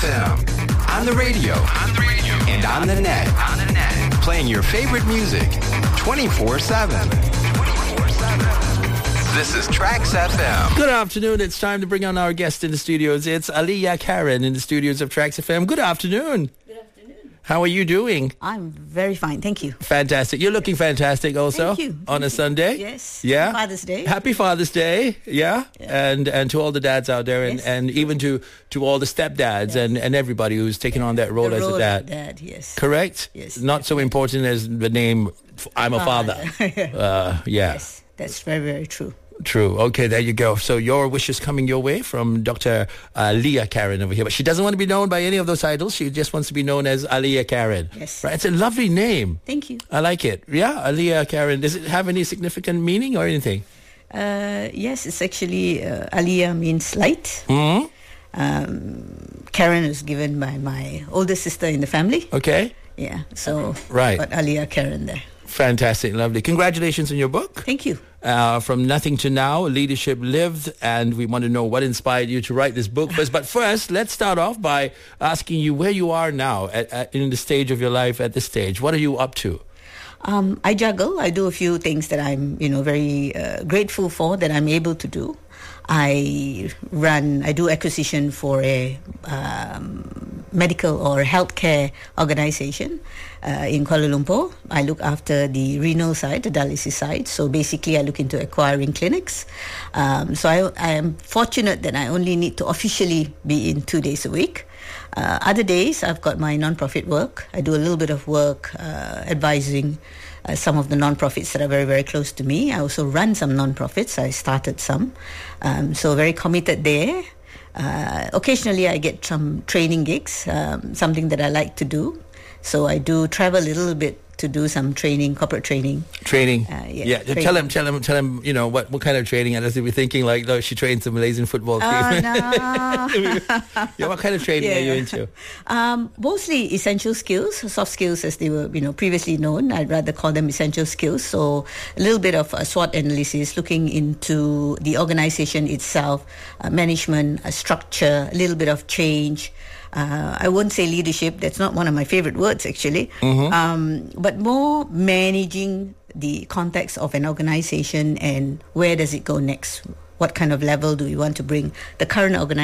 FM. On the radio. And on the net. Playing your favorite music 24/7. This is Tracks FM. Good afternoon. It's time to bring on our guest in the studios. It's Aliyah Karen in the studios of Tracks FM. Good afternoon. Good afternoon. How are you doing? I'm very fine, thank you. Fantastic. You're looking fantastic also. Thank you. On a Sunday. Yes. Yeah. Father's Day. Happy Father's Day. Yeah. And to all the dads out there Yes. and even to all the stepdads and everybody who's taken on that role The as role a dad. of dad, yes. Correct? Yes. Not so important as the name I'm a father. Yeah. Yes, that's very, very true. True. Okay, there you go. So your wish is coming your way from Dr. Aliyah Karen over here. But she doesn't want to be known by any of those titles. She just wants to be known as Aliyah Karen. Yes. Right. It's a lovely name. Thank you. I like it. Yeah, Aliyah Karen. Does it have any significant meaning or anything? Yes, it's actually, Aliyah means light. Mm-hmm. Karen was given by my older sister in the family. Okay. Yeah, so Right. got Aliyah Karen there. Fantastic. Lovely. Congratulations on your book. Thank you. From Nothing to Now, Leadership Lived, and we want to know what inspired you to write this book. But first, let's start off by asking you where you are now in the stage of your life at this stage. What are you up to? I juggle. I do a few things that I'm, very grateful for that I'm able to do. I do acquisition for a medical or healthcare organization in Kuala Lumpur. I look after the renal side, the dialysis side. So basically I look into acquiring clinics. So I am fortunate that I only need to officially be in 2 days a week. Other days I've got my non-profit work. I do a little bit of work advising some of the non-profits that are very, very close to me. I also run some non-profits. I started some. So very committed there. Occasionally I get some training gigs, something that I like to do. So I do travel a little bit to do some training, corporate training. Training. Training. Tell him, what kind of training? And as if you're thinking like, she trains the Malaysian football team. No. Yeah, what kind of training are you into? Mostly essential skills, soft skills as they were, previously known. I'd rather call them essential skills. So a little bit of SWOT analysis, looking into the organization itself, management, structure, a little bit of change. I won't say leadership. That's not one of my favorite words, actually. Mm-hmm. But more managing the context of an organization and where does it go next? What kind of level do we want to bring the current organization